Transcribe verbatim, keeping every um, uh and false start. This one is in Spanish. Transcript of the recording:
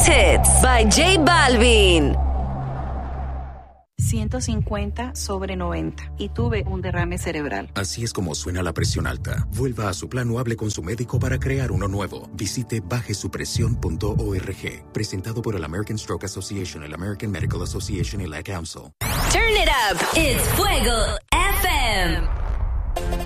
Hits by J Balvin. ciento cincuenta sobre noventa y tuve un derrame cerebral. Así es como suena la presión alta. Vuelva a su plan o hable con su médico para crear uno nuevo. Visite baje su presión punto org. Presentado por el American Stroke Association, el American Medical Association y la Council. Turn it up. It's Fuego F M.